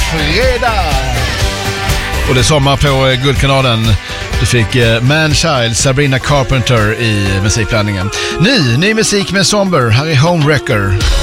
fredag! Och det är sommar på Guldkanalen. Du fick Manchild, Sabrina Carpenter i musikblandningen. Ny musik med Somber. Här är Homewrecker.